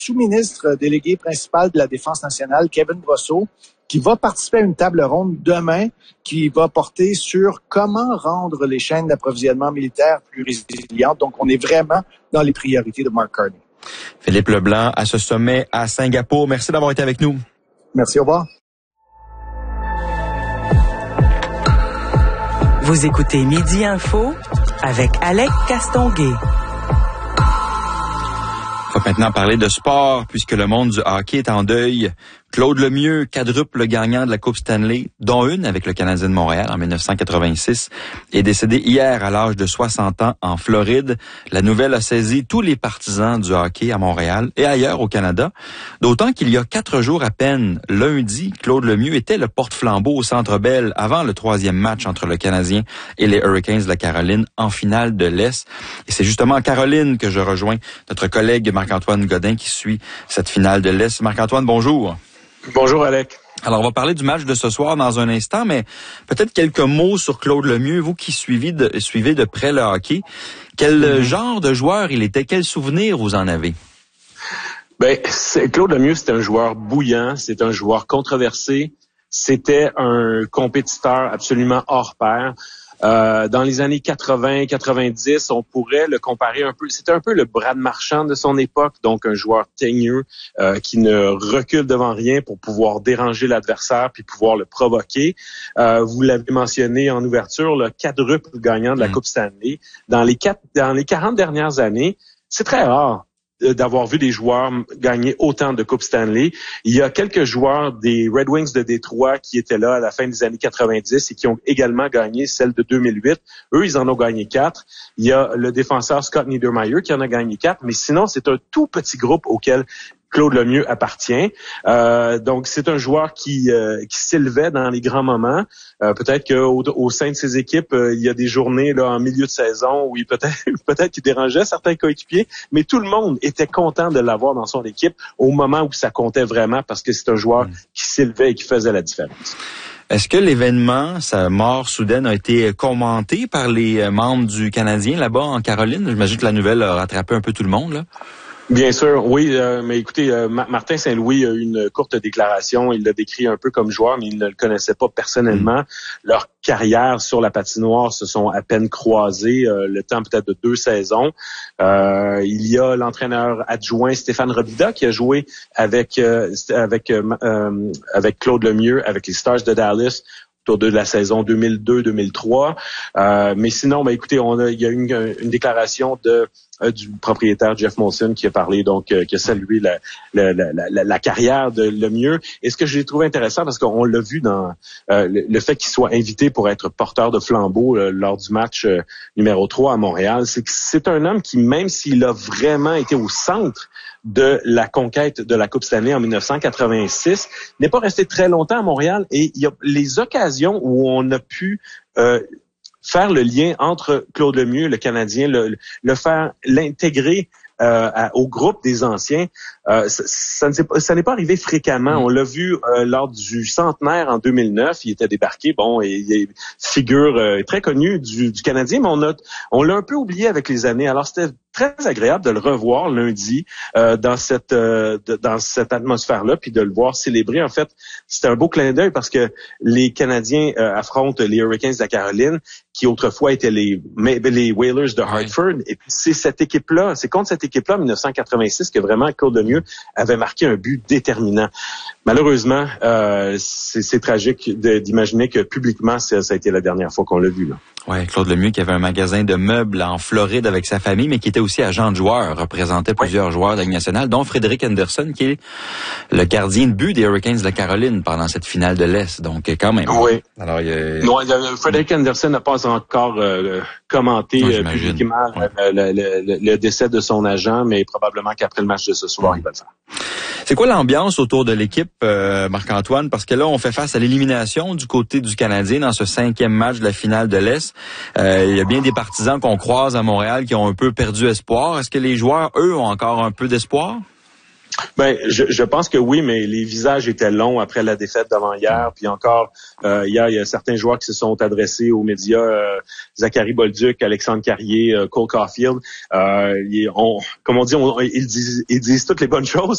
sous-ministre délégué principal de la Défense nationale, Kevin Brosseau, qui va participer à une table ronde demain qui va porter sur comment rendre les chaînes d'approvisionnement militaire plus résilientes. Donc, on est vraiment dans les priorités de Mark Carney. Philippe Leblanc à ce sommet à Singapour. Merci d'avoir été avec nous. Merci, au revoir. Vous écoutez Midi Info avec Alec Castonguay. On va maintenant parler de sport puisque le monde du hockey est en deuil. Claude Lemieux, quadruple gagnant de la Coupe Stanley, dont une avec le Canadien de Montréal en 1986, est décédé hier à l'âge de 60 ans en Floride. La nouvelle a saisi tous les partisans du hockey à Montréal et ailleurs au Canada. D'autant qu'il y a 4 jours à peine, lundi, Claude Lemieux était le porte-flambeau au Centre Bell avant le 3e match entre le Canadien et les Hurricanes de la Caroline en finale de l'Est. Et c'est justement en Caroline que je rejoins notre collègue Marc-Antoine Godin qui suit cette finale de l'Est. Marc-Antoine, bonjour. Bonjour, Alec. Alors, on va parler du match de ce soir dans un instant, mais peut-être quelques mots sur Claude Lemieux, vous qui suivez de près le hockey. Quel genre de joueur il était? Quel souvenir vous en avez? Claude Lemieux, c'est un joueur bouillant, c'est un joueur controversé, c'était un compétiteur absolument hors pair. Dans les années 80-90, on pourrait le comparer un peu. C'était un peu le Brad Marchand de son époque, donc un joueur teigneux qui ne recule devant rien pour pouvoir déranger l'adversaire puis pouvoir le provoquer. Vous l'avez mentionné en ouverture, le quadruple gagnant de la Coupe Stanley. Dans les 40 dernières années, c'est très rare d'avoir vu des joueurs gagner autant de Coupes Stanley. Il y a quelques joueurs des Red Wings de Détroit qui étaient là à la fin des années 90 et qui ont également gagné celle de 2008. Eux, ils en ont gagné 4. Il y a le défenseur Scott Niedermayer qui en a gagné 4, mais sinon, c'est un tout petit groupe auquel Claude Lemieux appartient. Donc, c'est un joueur qui s'élevait dans les grands moments. Peut-être qu'au sein de ses équipes, il y a des journées là en milieu de saison où peut-être qu'il dérangeait certains coéquipiers, mais tout le monde était content de l'avoir dans son équipe au moment où ça comptait vraiment parce que c'est un joueur qui s'élevait et qui faisait la différence. Est-ce que l'événement, sa mort soudaine, a été commenté par les membres du Canadien là-bas en Caroline? J'imagine que la nouvelle a rattrapé un peu tout le monde, là. Bien sûr, oui, mais écoutez, Martin Saint-Louis a eu une courte déclaration. Il l'a décrit un peu comme joueur, mais il ne le connaissait pas personnellement. Leurs carrières sur la patinoire se sont à peine croisées, le temps peut-être de 2 saisons. Il y a l'entraîneur adjoint Stéphane Robida qui a joué avec Claude Lemieux, avec les Stars de Dallas, autour de la saison 2002-2003. Mais sinon, écoutez, il y a eu une déclaration du propriétaire Jeff Molson qui a parlé, donc qui a salué la carrière de Lemieux. Et ce que j'ai trouvé intéressant, parce qu'on l'a vu dans le fait qu'il soit invité pour être porteur de flambeau lors du match numéro 3 à Montréal, c'est que c'est un homme qui, même s'il a vraiment été au centre de la conquête de la Coupe Stanley en 1986, n'est pas resté très longtemps à Montréal. Et il y a les occasions où on a pu faire le lien entre Claude Lemieux, le Canadien, l'intégrer au groupe des anciens. Ça n'est pas arrivé fréquemment. On l'a vu lors du centenaire en 2009. Il était débarqué. Bon, et il est figure très connue du Canadien, mais on l'a un peu oublié avec les années. Alors c'était très agréable de le revoir lundi dans cette atmosphère-là, puis de le voir célébrer. En fait, c'était un beau clin d'œil parce que les Canadiens affrontent les Hurricanes de la Caroline, qui autrefois étaient les Whalers de Hartford. Et puis c'est contre cette équipe-là, en 1986, que vraiment Claude Lemieux avait marqué un but déterminant. Malheureusement, c'est tragique d'imaginer que publiquement, ça a été la dernière fois qu'on l'a vu, là. Ouais, Claude Lemieux qui avait un magasin de meubles en Floride avec sa famille, mais qui était aussi agent de joueur, représentait plusieurs joueurs de la Ligue nationale, dont Frédéric Anderson, qui est le gardien de but des Hurricanes de la Caroline pendant cette finale de l'Est. Donc, quand même. Oui. Alors, Frédéric Anderson n'a pas encore commenté publiquement le décès de son agent, mais probablement qu'après le match de ce soir, il va le faire. C'est quoi l'ambiance autour de l'équipe, Marc-Antoine? Parce que là, on fait face à l'élimination du côté du Canadien dans ce 5e match de la finale de l'Est. Il y a bien des partisans qu'on croise à Montréal qui ont un peu perdu espoir. Est-ce que les joueurs, eux, ont encore un peu d'espoir? Je pense que oui, mais les visages étaient longs après la défaite d'avant-hier. Puis encore, hier, il y a certains joueurs qui se sont adressés aux médias, Zachary Bolduc, Alexandre Carrier, Cole Caulfield. Comme on dit, ils disent toutes les bonnes choses,